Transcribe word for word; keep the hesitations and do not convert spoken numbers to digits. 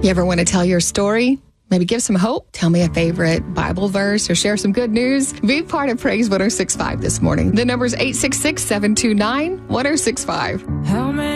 You ever want to tell your story? Maybe give some hope? Tell me a favorite Bible verse or share some good news? Be part of Praise one oh six point five this morning. The number is eight six six, seven two nine, one oh six five. How many